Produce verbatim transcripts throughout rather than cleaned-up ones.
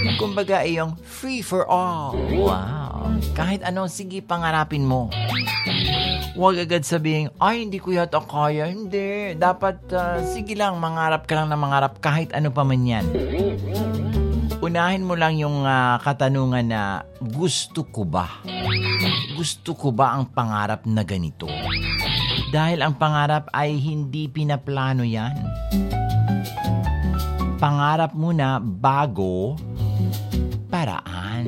Kumbaga ay yung free for all. Wow. Kahit ano, sige, pangarapin mo. Huwag agad sabihin, ay, hindi ko yata kaya. Hindi. Dapat, uh, sige lang, mangarap ka lang na mangarap kahit ano pa man yan. Unahin mo lang yung uh, katanungan na, gusto ko ba? Gusto ko ba ang pangarap na ganito? Dahil ang pangarap ay hindi pinaplano yan. Pangarap muna bago paraan.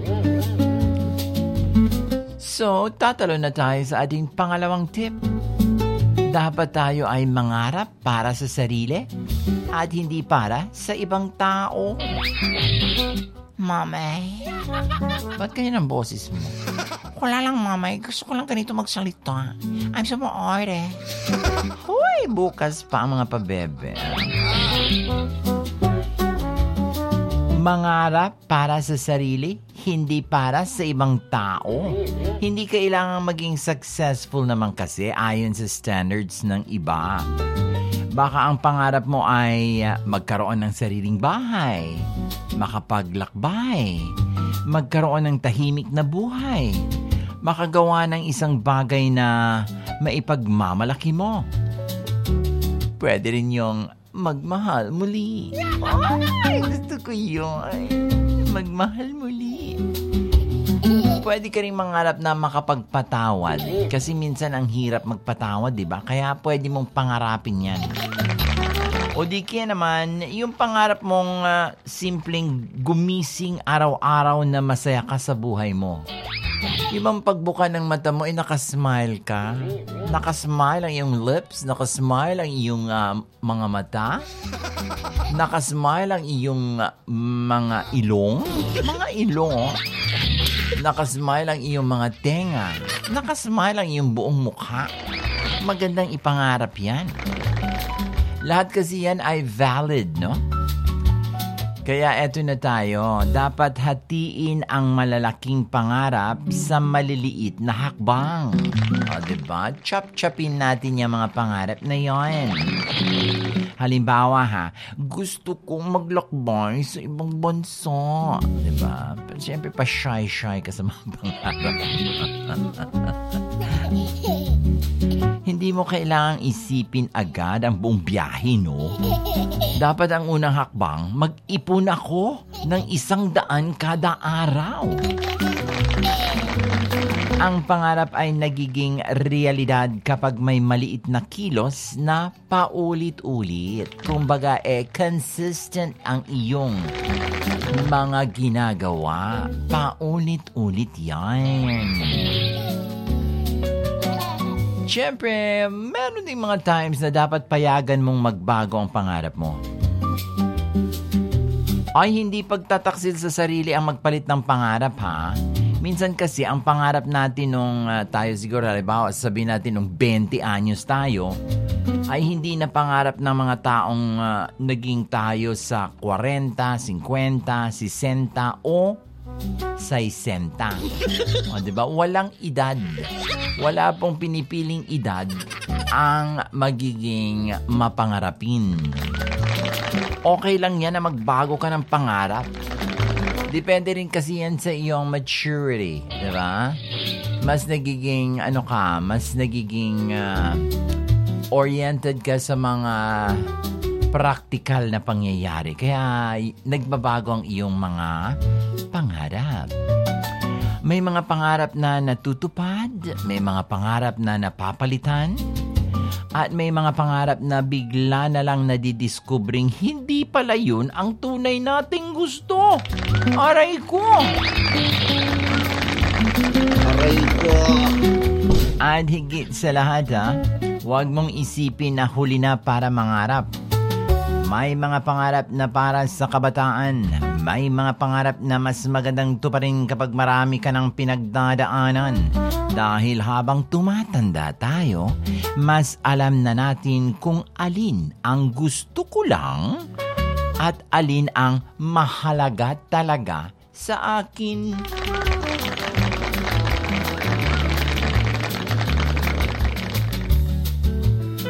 So, tatalo na tayo sa ating pangalawang tip. Dapat tayo ay mangarap para sa sarili at hindi para sa ibang tao. Mamay, ba't ganyan ang boses mo? Wala lang, mamay. Gusto ko lang ganito magsalita. I'm so maarte. Hoy, bukas pa ang mga pabebe. Mangarap para sa sarili, hindi para sa ibang tao. Hindi kailangang maging successful naman kasi ayon sa standards ng iba. Baka ang pangarap mo ay magkaroon ng sariling bahay, makapaglakbay, magkaroon ng tahimik na buhay, makagawa ng isang bagay na maipagmamalaki mo. Pwede rin yung magmahal muli. Ay, gusto ko yun. Magmahal muli. Pwede ka rin mangarap na makapagpatawad. Kasi minsan ang hirap magpatawad, di ba? Kaya pwede mong pangarapin yan. O di kaya naman, yung pangarap mong uh, simpleng gumising araw-araw na masaya ka sa buhay mo. Yung bang pagbuka ng mata mo, eh, nakasmile ka? Nakasmile ang iyong lips? Nakasmile ang iyong uh, mga mata? Nakasmile ang iyong uh, mga ilong? Mga ilong, oh. Nakasmile ang iyong mga tenga. Nakasmile ang iyong buong mukha. Magandang ipangarap yan. Lahat kasi yan ay valid, no? Kaya eto na tayo, dapat hatiin ang malalaking pangarap sa maliliit na hakbang. O, diba? Chop-chopin natin yung mga pangarap na yon. Halimbawa ha, gusto kong maglakbay sa ibang bansa. Diba? Pero siyempre pa shy-shy ka sa mga pangarap. Hindi mo kailangang isipin agad ang buong biyahe, no? Dapat ang unang hakbang, mag-ipon ako ng isang daan kada araw. Ang pangarap ay nagiging realidad kapag may maliit na kilos na paulit-ulit. Kumbaga, eh, consistent ang iyong mga ginagawa. Paulit-ulit yan. Siyempre, meron ding mga times na dapat payagan mong magbago ang pangarap mo. Ay, hindi pagtataksil sa sarili ang magpalit ng pangarap, ha? Minsan kasi, ang pangarap natin nung uh, tayo siguro, halimbawa, sabihin natin nung twenty anyos tayo, ay hindi na pangarap ng mga taong uh, naging tayo sa forty, fifty, sixty o sesenta. O, diba? Walang edad. Wala pong pinipiling edad ang magiging mapangarapin. Okay lang yan na magbago ka ng pangarap. Depende rin kasi yan sa iyong maturity. Diba? Mas nagiging, ano ka, mas nagiging uh, oriented ka sa mga practical na pangyayari. Kaya nagbabago ang iyong mga pangarap. May mga pangarap na natutupad, may mga pangarap na napapalitan, at may mga pangarap na bigla na lang nadidiskubring hindi pala yun ang tunay nating gusto. Aray ko! Aray ko! At higit sa lahat, ha, huwag mong isipin na huli na para mangarap. May mga pangarap na para sa kabataan. May mga pangarap na mas magandang tuparin kapag marami ka ng pinagdadaanan. Dahil habang tumatanda tayo, mas alam na natin kung alin ang gusto ko lang at alin ang mahalaga talaga sa akin.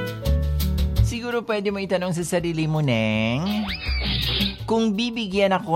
Siguro pwede mo itanong sa sarili mo, Neng, kung bibigyan ako